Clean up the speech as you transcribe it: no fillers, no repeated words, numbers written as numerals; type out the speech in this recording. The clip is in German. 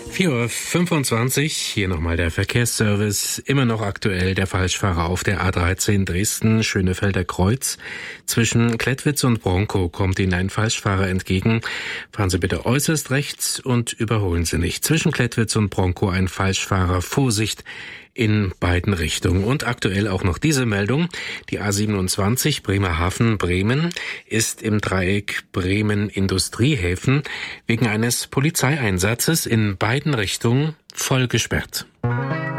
4:25 Uhr, hier nochmal der Verkehrsservice. Immer noch aktuell der Falschfahrer auf der A13 Dresden-Schönefelder Kreuz. Zwischen Klettwitz und Bronkow kommt Ihnen ein Falschfahrer entgegen. Fahren Sie bitte äußerst rechts und überholen Sie nicht. Zwischen Klettwitz und Bronkow ein Falschfahrer. Vorsicht in beiden Richtungen. Und aktuell auch noch diese Meldung. Die A27 Bremerhaven-Bremen ist im Dreieck Bremen-Industriehäfen wegen eines Polizeieinsatzes in beiden Richtungen voll gesperrt.